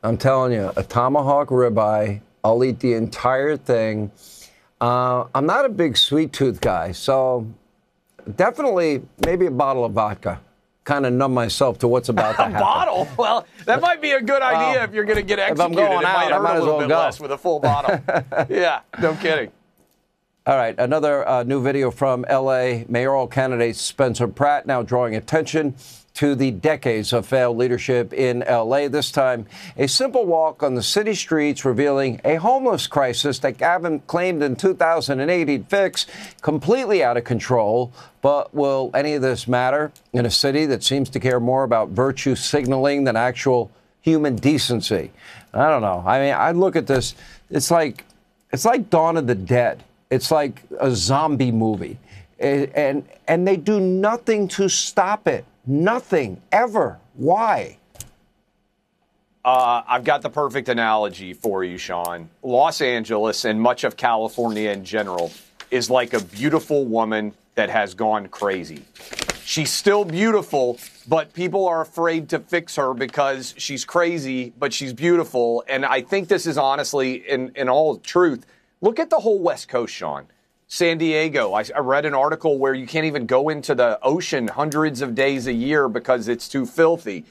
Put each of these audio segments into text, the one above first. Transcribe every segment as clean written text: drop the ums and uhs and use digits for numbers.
I'm telling you, a tomahawk ribeye, I'll eat the entire thing. I'm not a big sweet tooth guy, so definitely maybe a bottle of vodka. Kind of numb myself to what's about to happen. A bottle? Well, that might be a good idea if you're going to get executed. If I'm going out, might I might hurt as a little well bit go. less with a full bottle. Yeah, no kidding. All right, another new video from L.A. mayoral candidate Spencer Pratt now drawing attention to the decades of failed leadership in L.A. This time, a simple walk on the city streets revealing a homeless crisis that Gavin claimed in 2008 he'd fix, completely out of control. But will any of this matter in a city that seems to care more about virtue signaling than actual human decency? I don't know. I mean, I look at this. It's like Dawn of the Dead. It's like a zombie movie. And they do nothing to stop it. Nothing, ever. Why? I've got the perfect analogy for you, Sean. Los Angeles and much of California in general is like a beautiful woman that has gone crazy. She's still beautiful, but people are afraid to fix her because she's crazy, but she's beautiful. And I think this is honestly, in all truth, look at the whole West Coast, Sean. San Diego, I read an article where you can't even go into the ocean hundreds of days a year because it's too filthy.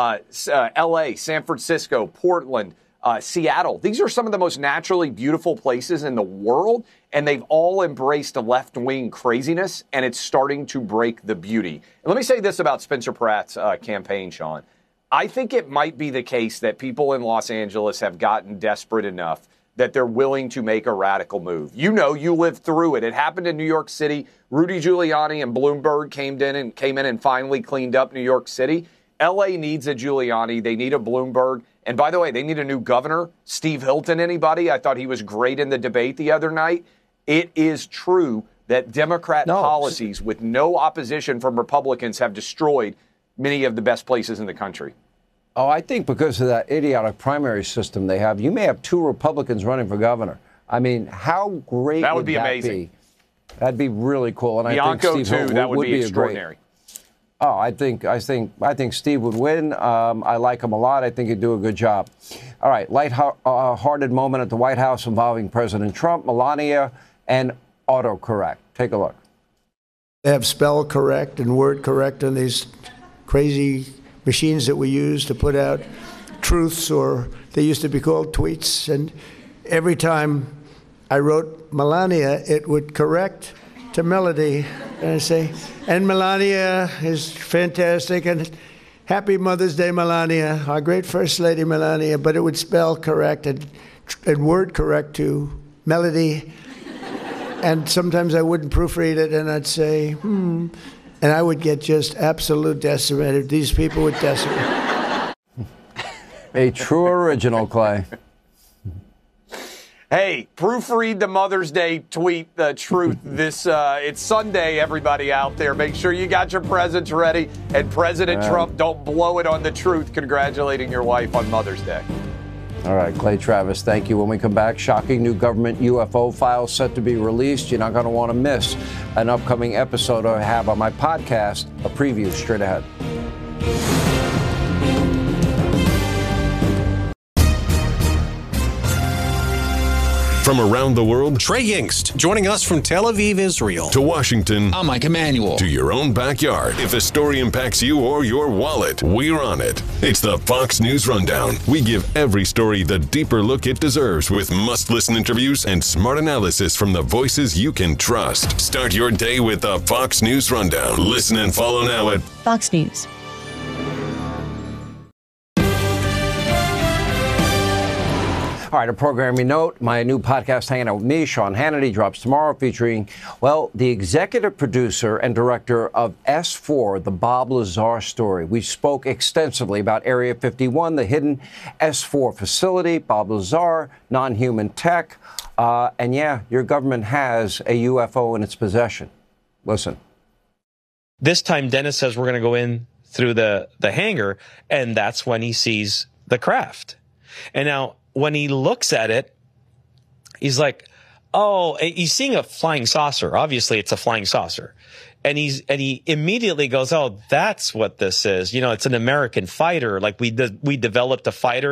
L.A., San Francisco, Portland, Seattle. These are some of the most naturally beautiful places in the world, and they've all embraced left-wing craziness, and it's starting to break the beauty. And let me say this about Spencer Pratt's campaign, Sean. I think it might be the case that people in Los Angeles have gotten desperate enough that they're willing to make a radical move. You know, you lived through it. It happened in New York City. Rudy Giuliani and Bloomberg came in and finally cleaned up New York City. L.A. needs a Giuliani. They need a Bloomberg. And by the way, they need a new governor. Steve Hilton, anybody? I thought he was great in the debate the other night. It is true that Democrat policies with no opposition from Republicans have destroyed many of the best places in the country. Oh, I think because of that idiotic primary system they have, you may have two Republicans running for governor. I mean, how great would be that amazing. be? That'd be really cool. And Bianco, I think Steve too, that would be extraordinary. Oh, I think Steve would win. I like him a lot. I think he'd do a good job. All right, light-hearted moment at the White House involving President Trump, Melania, and autocorrect. Take a look. They have spell correct and word correct on these crazy machines that we use to put out truths, or they used to be called tweets. And every time I wrote Melania, it would correct to Melody. And I say, and Melania is fantastic, and happy Mother's Day, Melania, our great First Lady Melania. But it would spell correct and word correct to Melody. And sometimes I wouldn't proofread it, and I'd say, and I would get just absolute decimated. These people would decimate. A true original, Clay. Hey, proofread the Mother's Day tweet, the truth. It's Sunday, everybody out there. Make sure you got your presents ready. And President Trump, don't blow it on the truth congratulating your wife on Mother's Day. All right, Clay Travis, thank you. When we come back, shocking new government UFO files set to be released. You're not going to want to miss an upcoming episode I have on my podcast, a preview straight ahead. From around the world, Trey Yingst, joining us from Tel Aviv, Israel. To Washington. I'm Mike Emanuel. To your own backyard. If the story impacts you or your wallet, we're on it. It's the Fox News Rundown. We give every story the deeper look it deserves with must-listen interviews and smart analysis from the voices you can trust. Start your day with the Fox News Rundown. Listen and follow now at Fox News. All right, a programming note. My new podcast, Hanging Out with Me, Sean Hannity, drops tomorrow featuring, well, the executive producer and director of S4, the Bob Lazar story. We spoke extensively about Area 51, the hidden S4 facility, Bob Lazar, non-human tech. And yeah, your government has a UFO in its possession. Listen. This time, Dennis says we're going to go in through the hangar, and that's when he sees the craft. And now, when he looks at it, he's like, oh, he's seeing a flying saucer. Obviously, it's a flying saucer. And he immediately goes, oh, that's what this is. You know, it's an American fighter. Like we developed a fighter